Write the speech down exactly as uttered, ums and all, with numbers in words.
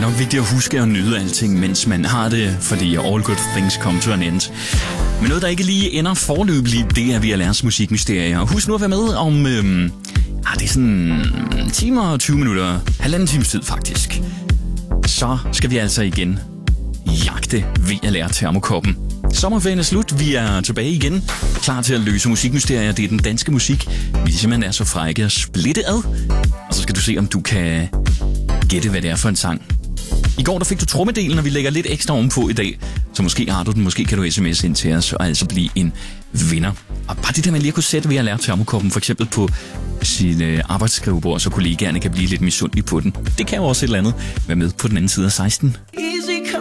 nok vigtigt at huske at nyde alting, mens man har det, fordi all good things come to an end. Men noget, der ikke lige ender forløbeligt, det er V L R's musikmysterier. Husk nu at være med om, øhm, ah, det er sådan timer og tyve minutter, halvanden times tid faktisk. Så skal vi altså igen jagte V L R Termokoppen. Sommerferien er slut, vi er tilbage igen, klar til at løse musikmysterier. Det er den danske musik, vi simpelthen er så frække at splitte ad. Og så skal du se, om du kan gætte, hvad det er for en sang. I går der fik du trommedelen, og vi lægger lidt ekstra ovenpå i dag. Så måske har du den, måske kan du sms ind til os og altså blive en vinder. Og bare det der med lige at kunne sætte V L R Termokoppen for eksempel på sit øh, arbejdsskrivebord, så kollegaerne kan blive lidt misundelige på den. Det kan jo også et eller andet være med på den anden side af seksten. Easy